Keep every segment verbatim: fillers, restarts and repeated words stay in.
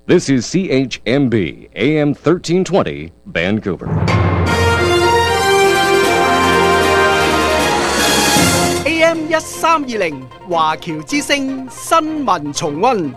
This is C H M B, A M thirteen twenty, Vancouver. A M 一三二零華僑之聲新聞重溫。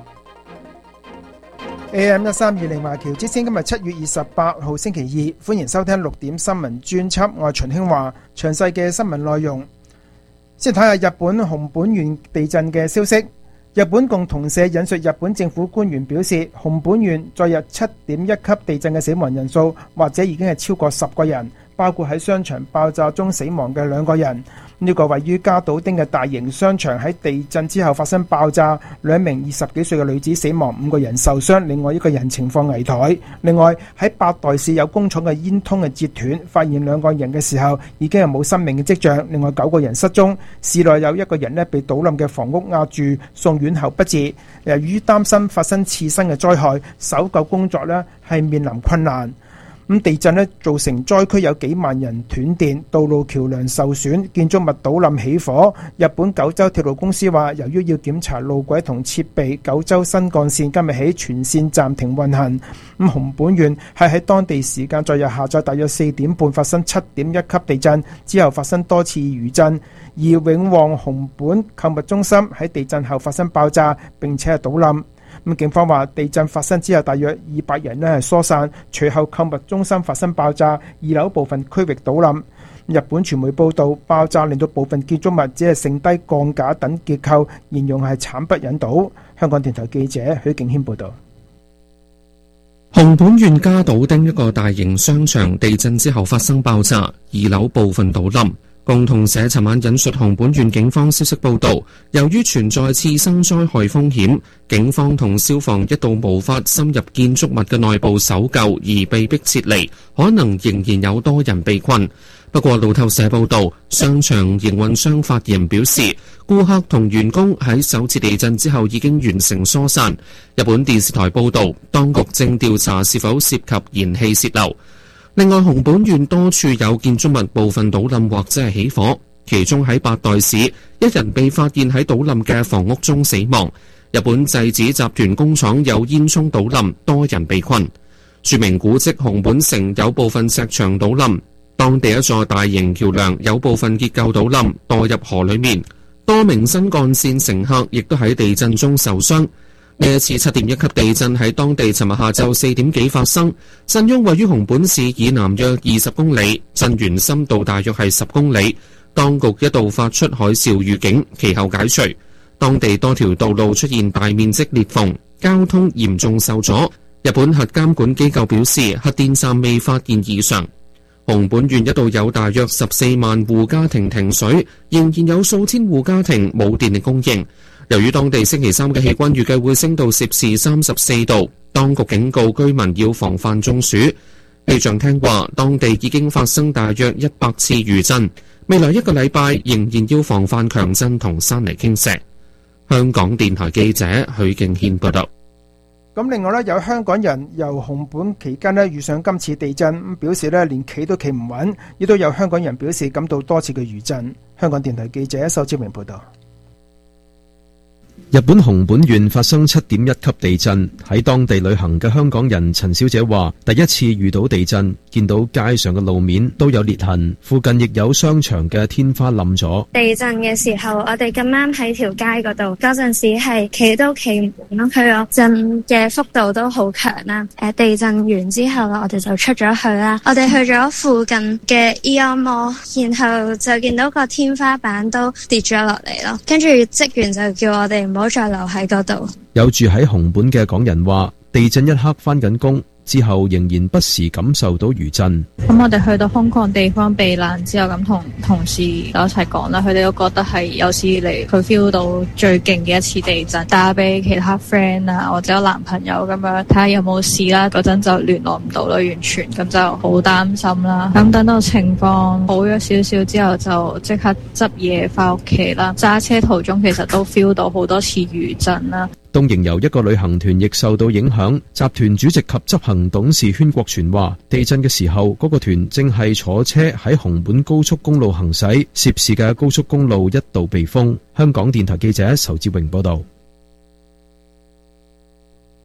A M 一三二零華僑之聲今日七月二十八號星期二，歡迎收聽六點新聞專輯，我係秦興華。詳細嘅新聞內容，先睇下日本熊本縣地震嘅消息。日本共同社引述日本政府官員表示，熊本縣昨日七點一級地震嘅死亡人數或者已經係超過十個人，包括喺商場爆炸中死亡嘅兩個人。呢個位於加島町嘅大型商場喺地震之後發生爆炸，兩名二十幾歲嘅女子死亡，五個人受傷，另外一個人情況危殆。另外喺八代市有工廠嘅煙通嘅截斷，發現兩個人嘅時候已經係冇生命嘅跡象，另外九個人失蹤。市內有一個人呢被倒冧嘅房屋壓住，送院後不治。由於擔心發生次生嘅災害，搜救工作呢係面臨困難。咁地震呢造成災區有幾萬人斷電，道路橋梁受損，建築物倒冧起火。日本九州鐵路公司話，由於要檢查路軌同設備，九州新幹線今日起全線暫停運行。咁熊本縣係喺當地時間昨日下晝大約四點半發生七點一級地震，之後發生多次餘震。而永旺熊本購物中心喺地震後發生爆炸，並且係倒冧。咁警方話，地震發生之後大約二百人呢係疏散，隨後購物中心發生爆炸，二樓部分區域倒冧。日本傳媒報道，爆炸令到部分建築物只係剩低鋼架等結構，形容係慘不忍睹。香港電台記者許敬軒報道。 熊本縣加島町一個大型商場地震之後發生爆炸，二樓部分倒冧。共同社尋晚引述熊本縣警方消息報道，由於存在次生災害風險，警方同消防一度無法深入建築物嘅內部搜救，而被迫撤離，可能仍然有多人被困。不過路透社報道，商場營運商發言表示，顧客同員工喺首次地震之後已經完成疏散。日本電視台報道，當局正調查是否涉及燃氣洩漏。另外，熊本縣多處有建築物部分倒冧或者係起火，其中喺八代市，一人被發現喺倒冧嘅房屋中死亡。日本製紙集團工廠有煙囪倒冧，多人被困。著名古蹟熊本城有部分石牆倒冧，當地一座大型橋梁有部分結構倒冧，墮入河裡面。多名新幹線乘客亦都喺地震中受傷。呢一次七點一級地震喺當地尋日下晝四點幾發生，震央位於熊本市以南約二十公里，震源深度大約係十公里。當局一度發出海嘯預警，其後解除。當地多條道路出現大面積裂縫，交通嚴重受阻。日本核監管機構表示，核電站未發現異常。熊本縣一度有大約十四萬戶家庭停水，仍然有數千戶家庭冇電力供應。由於當地星期三嘅氣溫預計會升到攝氏三十四度，當局警告居民要防範中暑。氣象廳話，當地已經發生大約一百次餘震，未來一個禮拜仍然要防範強震同山泥傾瀉。香港電台記者許敬軒報道。 咁另外呢，有香港人由熊本期間呢遇上今次地震，表示呢連企都企唔穩，亦都有香港人表示感到多次嘅餘震。香港電台記者仇志明報道。 日本熊本縣發生七點一級地震，喺當地旅行嘅香港人陳小姐話，第一次遇到地震，見到街上嘅路面都有裂痕，附近亦有商場嘅天花冧咗。 地震嘅時候，我哋咁啱喺條街嗰度，嗰陣時係企都企唔穩咯，佢個震嘅幅度都好強啦。誒，地震完之後啦，我哋就出咗去啦，我哋去咗附近嘅 Aeon Mall，然後就見到個天花板都跌咗落嚟咯，跟住職員就叫我哋唔好再留喺嗰度。 有住喺熊本嘅港人話，地震一刻返緊工之後，仍然不時感受到餘震。 咁我哋去到空曠地方避難之後，咁同同事有一齊講啦，佢哋都覺得係有史以嚟佢 feel 到最勁嘅一次地震，打俾其他 friend 啊或者有男朋友咁樣睇下有冇事啦。嗰陣就聯絡唔到啦，完全咁就好擔心啦。咁等到情況好咗少少之後，就即刻執嘢翻屋企啦。揸車途中其實都 feel 到好多次餘震啦。 東瀛遊一個旅行團亦受到影響，集團主席及執行董事禤國全話，地震嘅時候嗰個團正係坐車喺熊本高速公路行駛，涉事嘅高速公路一度被封。香港電台記者仇志榮報道。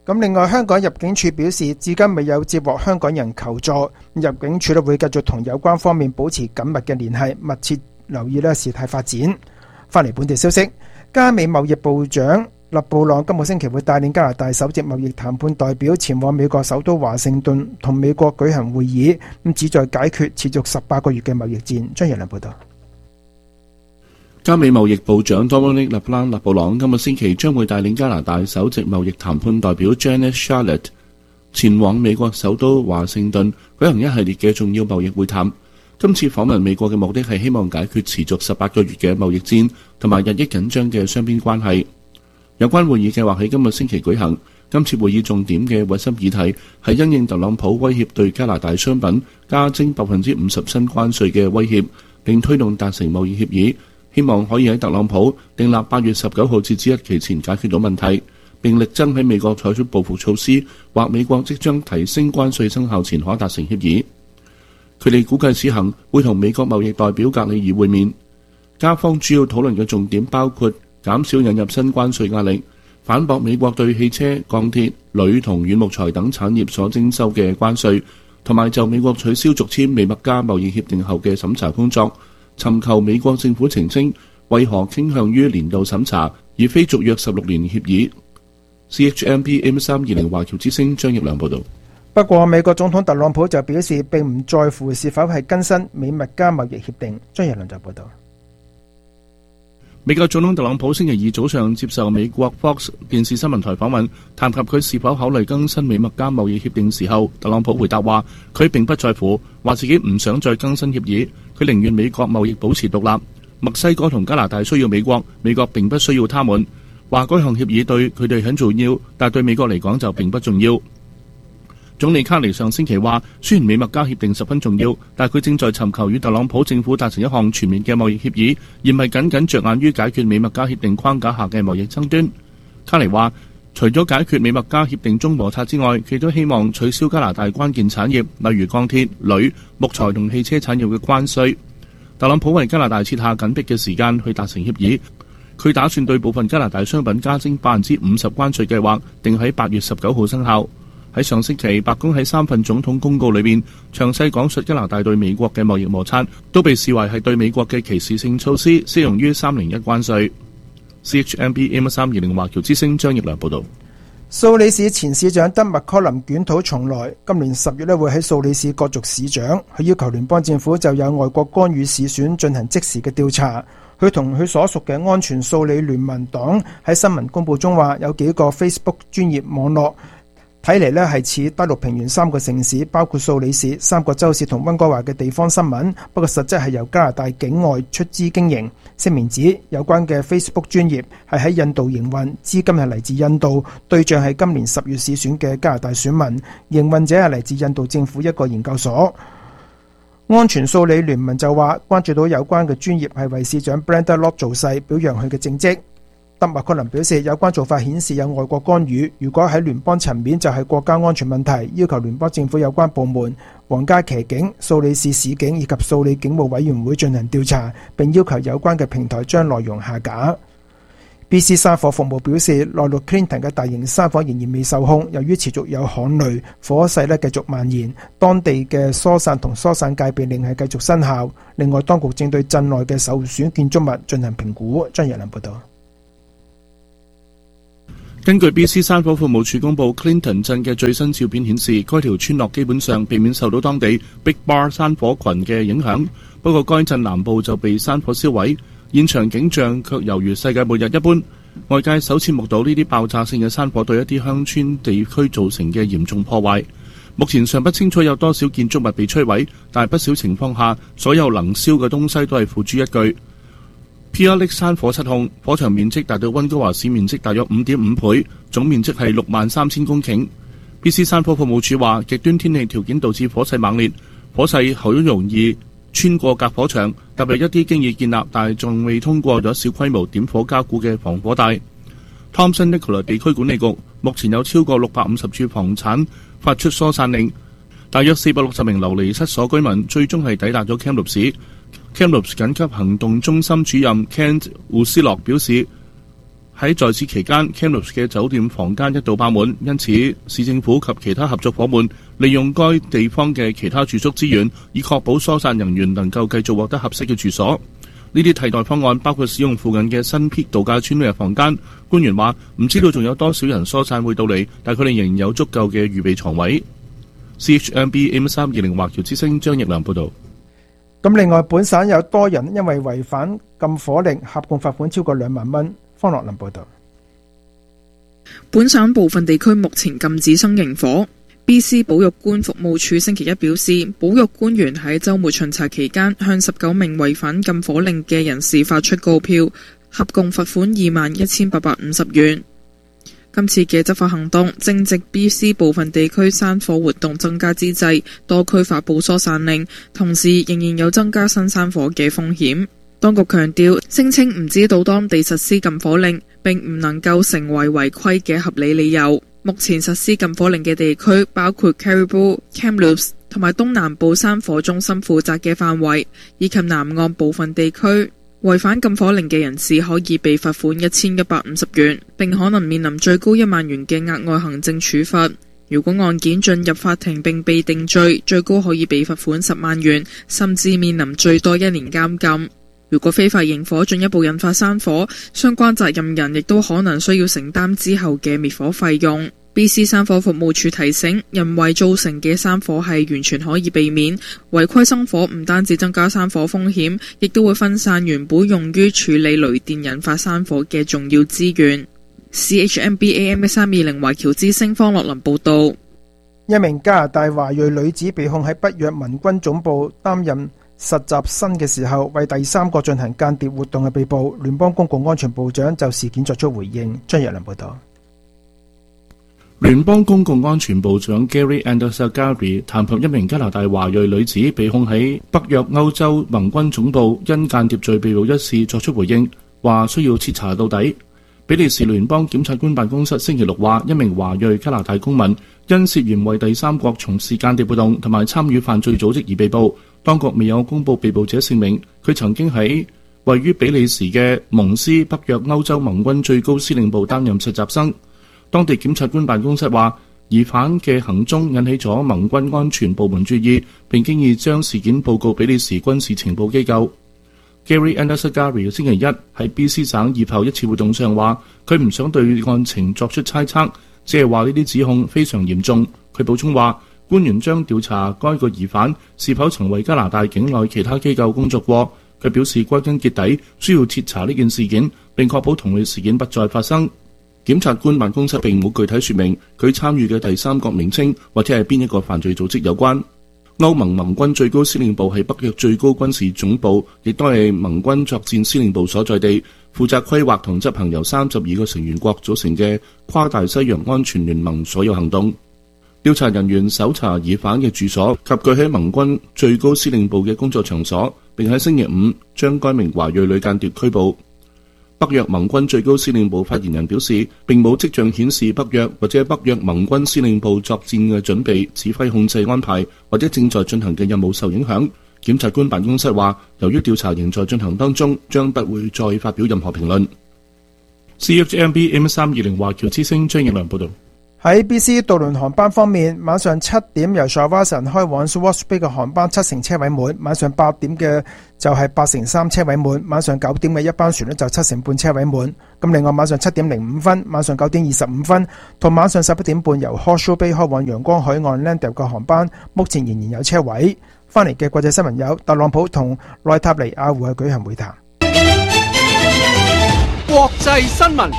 咁另外，香港入境處表示，至今未有接獲香港人求助，入境處咧會繼續同有關方面保持緊密嘅聯繫，密切留意咧事態發展。翻嚟本地消息，加美貿易部長勒布朗今個星期會帶領加拿大首席貿易談判代表前往美國首都華盛頓，同美國舉行會議，咁旨在解決持續十八個月嘅貿易戰。張仁良報道。 加美貿易部長 Dominic LeBlanc 勒布朗今個星期將會帶領加拿大首席貿易談判代表 Janet Charlotte 前往美國首都華盛頓舉行一系列嘅重要貿易會談。今次訪問美國嘅目的係希望解決持續十八個月嘅貿易戰同埋日益緊張嘅雙邊關係。有關會議計劃喺今個星期舉行。今次會議重點嘅核心議題係因應特朗普威脅對加拿大商品加徵百分之五十新關稅嘅威脅，並推動達成貿易協議。希望可以喺特朗普訂立八月十九號截止日期前解決到問題，並力爭喺美國採取報復措施或美國即將提升關稅生效前可達成協議。佢哋估計此行會同美國貿易代表格里爾會面。加方主要討論嘅重點包括減少引入新關稅壓力，反駁美國對汽車、鋼鐵、鋁同軟木材等產業所徵收嘅關稅，同埋就美國取消續簽美墨加貿易協定後嘅審查工作，尋求美國政府澄清為何傾向於年度審查而非續約十六年協議。C H M P M 三二零華僑之聲張益良報道。 不過美國總統特朗普就表示並唔在乎是否係更新美墨加貿易協定。張益良就報道。 美國總統特朗普星期二早上接受美國 Fox 電視新聞台訪問，談及佢是否考慮更新美墨加貿易協定時候，特朗普回答話佢並不在乎，話自己唔想再更新協議，佢寧願美國貿易保持獨立。墨西哥同加拿大需要美國，美國並不需要他們。話該項協議對佢哋很重要，但對美國嚟講就並不重要。總理卡尼上星期話，雖然美墨加協定十分重要，但佢正在尋求與特朗普政府達成一項全面嘅貿易協議，而唔係僅僅着眼於解決美墨加協定框架下嘅貿易爭端。卡尼話，除咗解決美墨加協定中摩擦之外，佢都希望取消加拿大關鍵產業，例如鋼鐵、鋁、木材同汽車產業嘅關稅。特朗普為加拿大設下緊迫嘅時間去達成協議，佢打算對部分加拿大商品加徵百分之五十關稅計劃定喺八月十九號生效。喺上星期，白宮喺三份總統公告裏邊詳細講述加拿大對美國嘅貿易摩擦，都被視為係對美國嘅歧視性措施，適用於三零一關稅。C H M B M 三二零華僑之聲張益良報導。 蘇里士前市長德麥柯林捲土重來，今年十月咧會喺蘇里士角逐市長，佢要求聯邦政府就有外國干預市選進行即時嘅調查。佢同佢所屬嘅安全蘇里聯盟黨喺新聞公佈中話，有幾個 Facebook 專業網絡睇嚟咧係似低陸平原三個城市，包括蘇里士、三個州市同溫哥華嘅地方新聞，不過實質係由加拿大境外出資經營。聲明指有關嘅 Facebook 專頁係喺印度營運，資金係嚟自印度，對象係今年十月市選嘅加拿大選民，營運者係嚟自印度政府一個研究所。安全蘇里聯盟就話關注到有關嘅專頁係為市長 Brenda Lott 造勢，表揚佢嘅政績。德麥柯林表示，有關做法顯示有外國干預，如果喺聯邦層面就係國家安全問題，要求聯邦政府有關部門、皇家騎警、蘇里市市警以及蘇里警務委員會進行調查，並要求有關嘅平台將內容下架。B C 山火服務表示，內陸 Clinton 嘅大型山火仍然未受控，由於持續有旱雷，火勢咧繼續蔓延，當地嘅疏散同疏散戒備令係繼續生效。另外，當局正對鎮內嘅受損建築物進行評估。張日良報道。 根據 B C 山火服務處公佈 Clinton 鎮嘅最新照片顯示，該條村落基本上避免受到當地 Big Bar 山火群嘅影響，不過該鎮南部就被山火燒毀，現場景象卻猶如世界末日一般。外界首次目睹呢啲爆炸性嘅山火對一啲鄉村地區造成嘅嚴重破壞。目前尚不清楚有多少建築物被摧毀，但係不少情況下，所有能燒嘅東西都係付諸一炬。Pierre Lake 山火失控，火場面積達到溫哥華市面積大約 五點五 倍，總面積係六萬三千公頃。B C 山火服務處話，極端天氣條件導致火勢猛烈，火勢好容易穿過隔火牆，特別一啲經已建立但係仲未通過咗小規模點火加固嘅防火帶。Thompson Nicola 地區管理局目前有超過六百五十處房產發出疏散令，大約四百六十名流離失所居民最終係抵達咗 Kamloops。Kamloops 緊急行動中心主任 Kent 胡斯洛表示， 喺在此期間 Kamloops 嘅酒店房間一度爆滿，因此市政府及其他合作夥伴利用該地方嘅其他住宿資源，以確保疏散人員能夠繼續獲得合適嘅住所。呢啲替代方案包括使用附近嘅新 Peak 度假村嘅房間。官員話唔知道仲有多少人疏散會到嚟，但佢哋仍然有足夠嘅預備床位。C H M B A M 三二零華僑之聲張奕良報導。 咁另外，本省有多人因為違反禁火令，合共罰款超過兩萬蚊。方樂林報導。 本省部分地區目前禁止生營火。B C 保育官服務處星期一表示，保育官員喺週末巡查期間向十九名違反禁火令嘅人士發出告票，合共罰款二萬一千八百五十元。今次嘅執法行動正值 B C 部分地區山火活動增加之際，多區發布疏散令，同時仍然有增加新山火嘅風險。當局強調，聲稱唔知道當地實施禁火令並唔能夠成為違規嘅合理理由。目前實施禁火令嘅地區包括 Caribou、Kamloops 同埋東南部山火中心負責嘅範圍，以及南岸部分地區。違反禁火令嘅人士可以被罰款一千一百五十元，並可能面臨最高一萬元嘅額外行政處罰。如果案件進入法庭並被定罪，最高可以被罰款十萬元，甚至面臨最多一年監禁。如果非法營火進一步引發山火，相關責任人亦都可能需要承擔之後嘅滅火費用。B C 山火服務處提醒，人為造成嘅山火係完全可以避免，違規生火唔單止增加山火風險，亦都會分散原本用於處理雷電引發山火嘅重要資源。C H M B A M 三二零華僑之聲方樂林報道。 一名加拿大華裔女子被控喺北約盟軍總部擔任實習生嘅時候，為第三國進行間諜活動嘅被捕。聯邦公共安全部長就事件作出回應。張日良報道。 聯邦公共安全部長 Gary Andosagari 談及一名加拿大華裔女子被控喺北約歐洲盟軍總部因間諜罪被捕一事作出回應，話需要徹查到底。比利時聯邦檢察官辦公室星期六話，一名華裔加拿大公民因涉嫌為第三國從事間諜活動同埋參與犯罪組織而被捕，當局未有公布被捕者姓名。佢曾經喺位於比利時嘅蒙斯北約歐洲盟軍最高司令部擔任實習生。當地檢察官辦公室話，疑犯嘅行蹤引起咗盟軍安全部門注意，並經已將事件報告比利時軍事情報機構。Gary Andosagari 星期一喺 B C 省以後一次活動上話，佢唔想對案情作出猜測，只係話呢啲指控非常嚴重。佢補充話，官員將調查該個疑犯是否曾為加拿大境內其他機構工作過。佢表示，歸根結底需要徹查呢件事件，並確保同類事件不再發生。檢察官辦公室並冇具體說明佢參與嘅第三國名稱或者係邊一個犯罪組織有關。歐盟盟軍最高司令部係北約最高軍事總部，亦都係盟軍作戰司令部所在地，負責規劃同執行由三十二個成員國組成嘅跨大西洋安全聯盟所有行動。調查人員搜查疑犯嘅住所及佢喺盟軍最高司令部嘅工作場所，並喺星期五將該名華裔女間諜拘捕。北約盟軍最高司令部發言人表示，並冇跡象顯示北約或者北約盟軍司令部作戰嘅準備、指揮控制安排或者正在進行嘅任務受影響。檢察官辦公室話，由於調查仍在進行當中，將不會再發表任何評論。C H M B M 三二零華僑之聲張奕良報道。 喺 B C 渡輪航班方面，晚上七點由 Shawinigan 開往 Swartz Bay 嘅航班七成車位滿，晚上八點嘅就係八成三車位滿，晚上九點嘅一班船呢就七成半車位滿。咁另外晚上七點零五分、晚上九點二十五分同晚上十一點半由 Horseshoe Bay 開往陽光海岸 Landale 嘅航班，目前仍然有車位。翻嚟嘅國際新聞有特朗普同內塔尼亞胡係舉行會談。 國際新聞。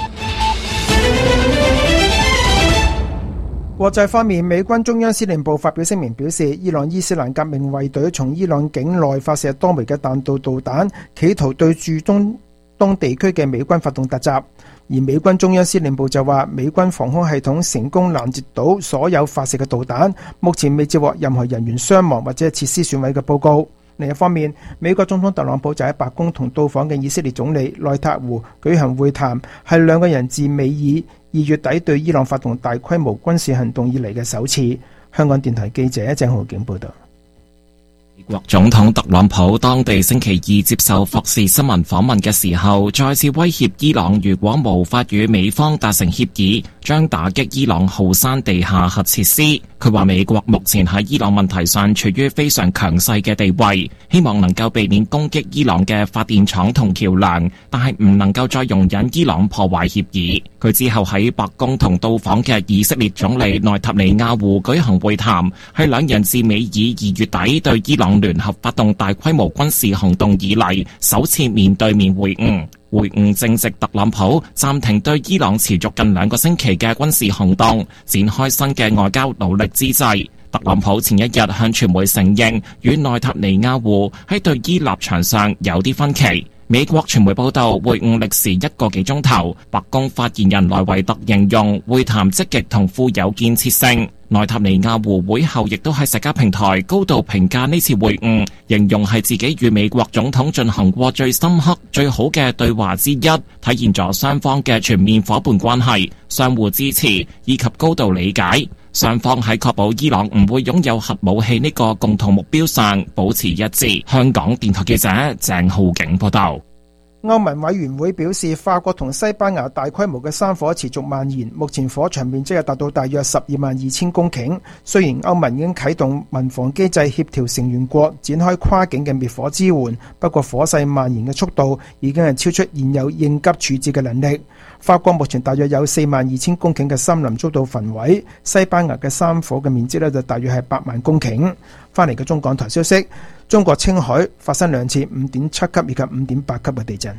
國際方面，美軍中央司令部發表聲明表示，伊朗伊斯蘭革命衛隊從伊朗境內發射多枚嘅彈道導彈，企圖對駐中東地區嘅美軍發動突襲。而美軍中央司令部就話，美軍防空系統成功攔截到所有發射嘅導彈，目前未接獲任何人員傷亡或者設施損毀嘅報告。另一方面，美國總統特朗普就喺白宮同到訪嘅以色列總理內塔胡舉行會談，係兩個人自美以二月底對伊朗發動大規模軍事行動以嚟嘅首次。香港電台記者鄭浩景報道。 美國總統特朗普當地星期二接受福士新聞訪問嘅時候，再次威脅伊朗如果無法與美方達成協議，將打擊伊朗浩山地下核設施。佢話美國目前喺伊朗問題上處於非常強勢嘅地位，希望能夠避免攻擊伊朗嘅發電廠同橋樑，但係唔能夠再容忍伊朗破壞協議。佢之後喺白宮同到訪嘅以色列總理內塔尼亞胡舉行會談，係兩人自美以二月底對伊朗聯合發動大規模軍事行動以嚟首次面對面會晤。會晤正值特朗普暫停對伊朗持續近兩個星期嘅軍事行動，展開新嘅外交努力之際。特朗普前一日向傳媒承認，與內塔尼亞胡喺對伊立場上有啲分歧。美國傳媒報道，會晤歷時一個幾鐘頭。白宮發言人萊維特形容會談積極同富有建設性。內塔尼亞胡會後亦都喺社交平台高度評價呢次會晤，形容係自己與美國總統進行過最深刻、最好嘅對話之一，體現咗雙方嘅全面夥伴關係、相互支持以及高度理解。雙方喺確保伊朗唔會擁有核武器呢個共同目標上保持一致。香港電台記者鄭浩景報道。 歐盟委員會表示，法國同西班牙大規模嘅山火持續蔓延，目前火場面積係達到大約十二萬二千公頃。雖然歐盟已經啟動民防機制協調成員國展開跨境嘅滅火支援，不過火勢蔓延嘅速度已經係超出現有應急處置嘅能力。法國目前大約有四萬二千公頃嘅森林遭到焚毀，西班牙嘅山火嘅面積呢就大約係八萬公頃。翻嚟嘅中港台消息，中國青海發生兩次五點七級以及五點八級嘅地震。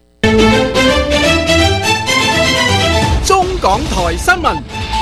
中港台新聞。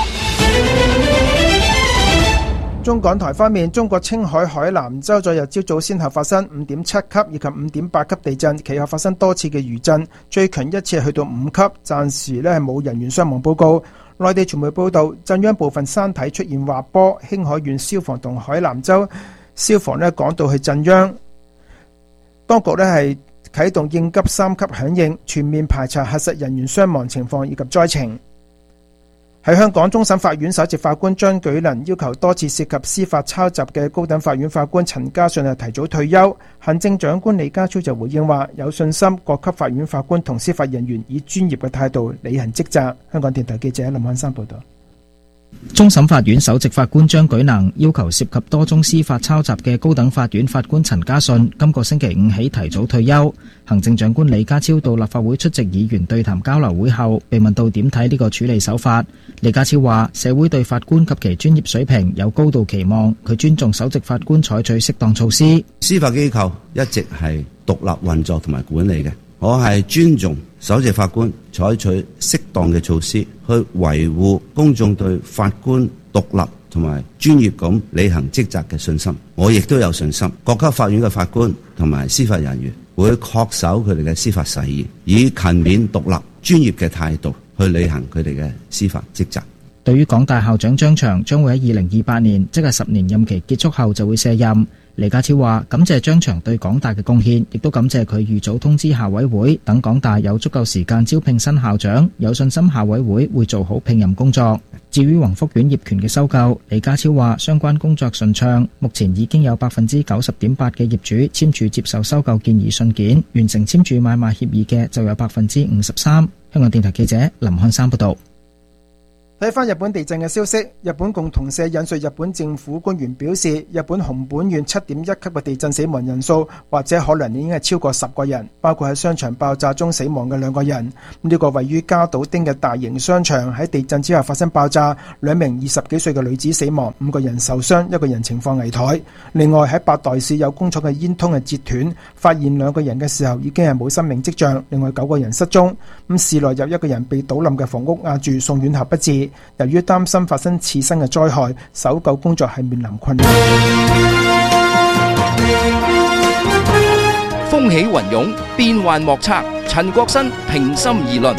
中港台方面，中國青海海南州昨日朝早先後發生五點七級以及五點八級地震，其後發生多次嘅餘震，最強一次係去到五級，暫時呢係冇人員傷亡報告。內地傳媒報道，震央部分山體出現滑坡，興海縣消防同海南州消防呢趕到去震央，當局呢係啟動應急三級響應，全面排查核實人員傷亡情況以及災情。喺香港，終審法院首席法官張舉能要求多次涉及司法抄襲嘅高等法院法官陳家信提早退休。行政長官李家超就回應話，有信心各級法院法官同司法人員以專業嘅態度履行職責。香港電台記者林漢山報道。 終審法院首席法官張舉能要求涉及多宗司法抄襲嘅高等法院法官陳家信今個星期五起提早退休。行政長官李家超到立法會出席議員對談交流會後，被問到點睇呢個處理手法，李家超話社會對法官及其專業水平有高度期望，佢尊重首席法官採取適當措施。 司法機構一直係獨立運作同埋管理嘅，我係尊重首席法官採取適當嘅措施去維護公眾對法官獨立同埋專業咁履行職責嘅信心。我亦都有信心，各級法院嘅法官同埋司法人員會恪守佢哋嘅司法誓言，以勤勉獨立專業嘅態度去履行佢哋嘅司法職責。 對於港大校長張翔將會喺二零二八年，即係十年任期結束後就會卸任。李家超話感謝張翔對港大嘅貢獻，亦都感謝佢預早通知校委會，等港大有足夠時間招聘新校長，有信心校委會會做好聘任工作。至於宏福苑業權嘅收購，李家超話相關工作順暢，目前已經有百分之九十點八嘅業主簽署接受收購建議信件，完成簽署買賣協議嘅就有百分之五十三。香港電台記者林漢山報道。 睇翻日本地震嘅消息，日本共同社引述日本政府官員表示，日本熊本縣七點一級嘅地震死亡人數或者可能已經係超過十個人，包括喺商場爆炸中死亡嘅兩個人。呢個位於加島町嘅大型商場喺地震之後發生爆炸，兩名二十幾歲嘅女子死亡，五個人受傷，一個人情況危殆。另外喺八代市有工廠嘅煙通係截斷，發現兩個人嘅時候已經係冇生命跡象，另外九個人失蹤。咁市內有一個人被倒冧嘅房屋壓住，送院後不治。由於擔心發生次生嘅災害，搜救工作係面臨困難。 風起雲湧，變幻莫測。陳國新平心而論。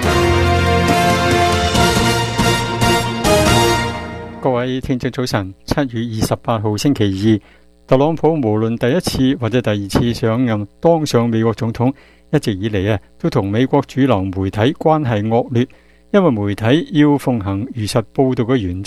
各位聽眾早晨，七月二十八號星期二，特朗普無論第一次或者第二次上任當上美國總統，一直以嚟啊都同美國主流媒體關係惡劣。因為媒體要奉行如實報道嘅原則，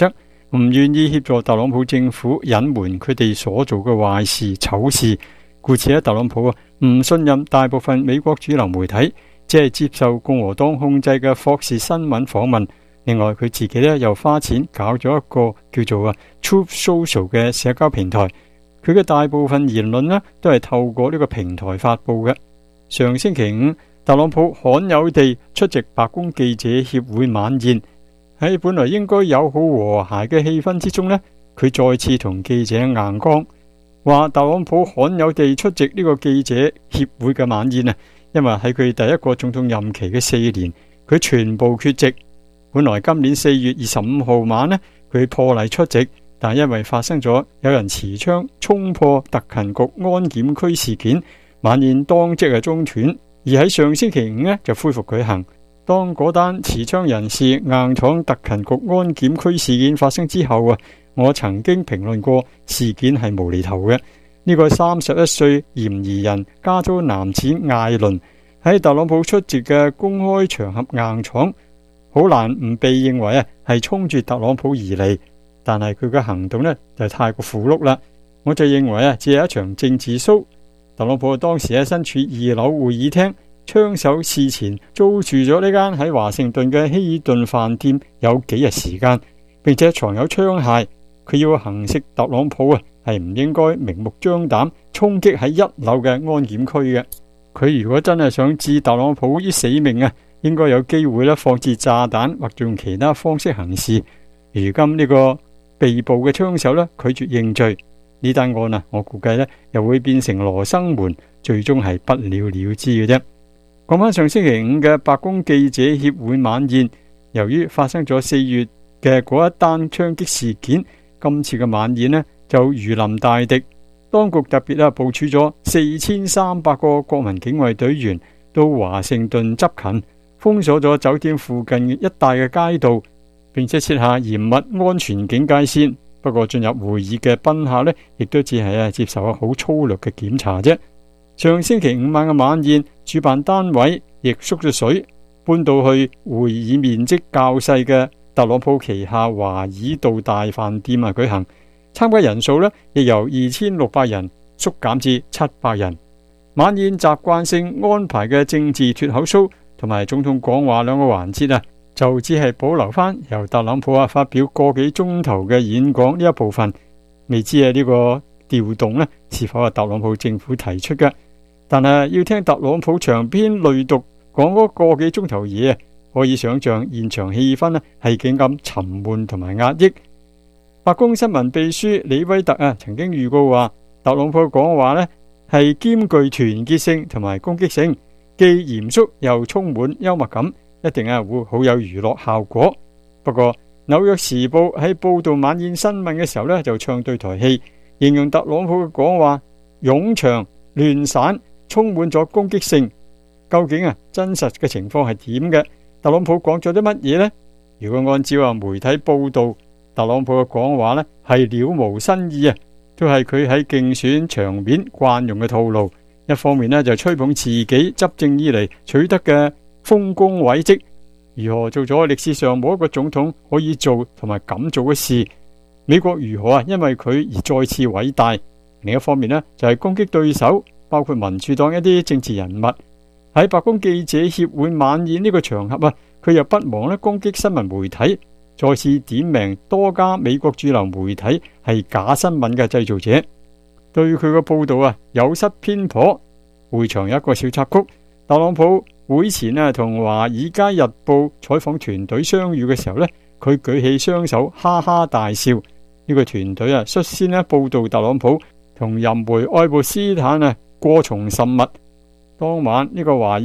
唔願意協助特朗普政府隱瞞佢哋所做嘅壞事醜事，故此咧特朗普啊唔信任大部分美國主流媒體，只係接受共和黨控制嘅霍士新聞訪問。另外佢自己咧又花錢搞咗一個叫做啊 Truth Social 嘅社交平台，佢嘅大部分言論呢都係透過呢個平台發布嘅。上星期五，特朗普罕有地出席白宮記者協會晚宴，喺本來應該友好和諧嘅氣氛之中呢，佢再次同記者硬剛，話特朗普罕有地出席呢個記者協會嘅晚宴啊，因為喺佢第一個總統任期嘅四年，佢全部缺席。本來今年四月二十五號晚呢，佢破例出席，但因為發生咗有人持槍衝破特勤局安檢區事件，晚宴當即係中斷，而喺上星期五呢就恢復舉行。當嗰單持槍人士硬闖特勤局安檢區事件發生之後啊，我曾經評論過事件係無厘頭嘅。呢個三十一歲嫌疑人加州男子艾倫喺特朗普出席嘅公開場合硬闖，好難唔被認為啊係衝住特朗普而嚟，但係佢嘅行動呢就太過符碌啦。我就認為啊只係一場政治 show。特朗普當時喺身處二樓會議廳，槍手事前租住咗呢間喺華盛頓嘅希爾頓飯店有幾日時間，並且藏有槍械。佢要行刺特朗普啊，係唔應該明目張膽衝擊喺一樓嘅安檢區嘅。佢如果真係想置特朗普於死命啊，應該有機會咧放置炸彈或者用其他方式行事。如今呢個被捕嘅槍手咧拒絕認罪，呢單案啊，我估計咧又會變成羅生門，最終係不了了之嘅啫。講翻上星期五嘅白宮記者協會晚宴，由於發生咗四月嘅嗰一單槍擊事件，今次嘅晚宴呢就如臨大敵。當局特別啊部署咗四千三百個國民警衛隊員到華盛頓執勤，封鎖咗酒店附近一帶嘅街道，並且設下嚴密安全警戒線。不過進入會議嘅賓客呢，亦都只係啊接受好粗略嘅檢查啫。上星期五晚嘅晚宴，主辦單位亦縮咗水，搬到去會議面積較細嘅特朗普旗下華爾道大飯店啊舉行。參加人數呢，亦由二千六百人縮減至七百人。晚宴習慣性安排嘅政治脫口秀同埋總統講話兩個環節啊，就只係保留翻由特朗普啊發表個幾鐘頭嘅演講呢一部分。未知啊呢個調動呢，是否係特朗普政府提出嘅？但係要聽特朗普長篇累牘講嗰個幾鐘頭嘢，可以想象現場氣氛呢係幾咁沉悶同埋壓抑。白宮新聞秘書李威特啊曾經預告話，特朗普講話呢係兼具團結性同埋攻擊性，既嚴肅又充滿幽默感，一定啊會好有娛樂效果。不過紐約時報喺報道晚宴新聞嘅時候呢，就唱對台戲，形容特朗普嘅講話冗長亂散，充滿咗攻擊性。究竟啊真實嘅情況係點嘅？特朗普講咗啲乜嘢呢？如果按照啊媒體報道，特朗普嘅講話呢係了無新意啊，都係佢喺競選場面慣用嘅套路。一方面呢就吹捧自己執政以嚟取得嘅豐功偉績，如何做咗歷史上冇一個總統可以做同埋敢做嘅事，美國如何啊因為佢而再次偉大。另一方面呢就係攻擊對手，包括民主黨一啲政治人物。喺白宮記者協會晚宴呢個場合啊，佢又不忘咧攻擊新聞媒體，再次點名多家美國主流媒體係假新聞嘅製造者，對佢嘅報道啊有失偏頗。會場有一個小插曲，特朗普會前啊同華爾街日報採訪團隊相遇嘅時候呢，佢舉起雙手哈哈大笑。呢、這個團隊啊率先咧報道特朗普同淫梅愛潑斯坦啊過從甚密。當晚呢個華爾